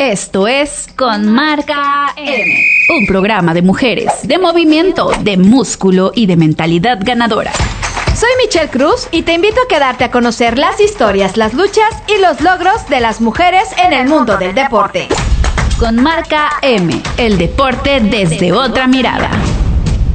Esto es Con Marca M, un programa de mujeres, de movimiento, de músculo y de mentalidad ganadora. Soy Michelle Cruz y te invito a quedarte a conocer las historias, las luchas y los logros de las mujeres en el mundo del deporte. Con Marca M, el deporte desde otra mirada.